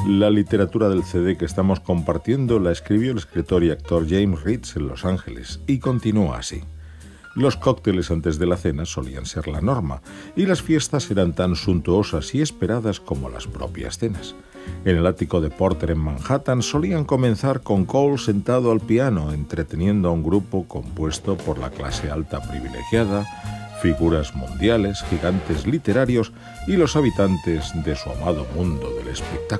La literatura del CD que estamos compartiendo la escribió el escritor y actor James Reitz en Los Ángeles y continúa así. Los cócteles antes de la cena solían ser la norma y las fiestas eran tan suntuosas y esperadas como las propias cenas. En el ático de Porter en Manhattan solían comenzar con Cole sentado al piano, entreteniendo a un grupo compuesto por la clase alta privilegiada, figuras mundiales, gigantes literarios y los habitantes de su amado mundo del espectáculo.